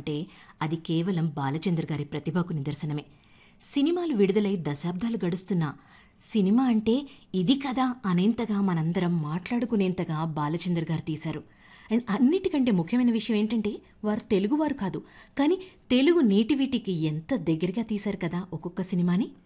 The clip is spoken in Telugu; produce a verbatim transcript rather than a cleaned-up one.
అంటే అది కేవలం బాలచంద్ర గారి ప్రతిభకు నిదర్శనమే. సినిమాలు విడుదలై దశాబ్దాలు గడుస్తున్నా సినిమా అంటే ఇది కదా అనేంతగా మనందరం మాట్లాడుకునేంతగా బాలచంద్ర గారు తీశారు. అండ్ అన్నిటికంటే ముఖ్యమైన విషయం ఏంటంటే వారు తెలుగువారు కాదు, కానీ తెలుగు నేటివిటీకి ఎంత దగ్గరగా తీశారు కదా ఒక్కొక్క సినిమాని.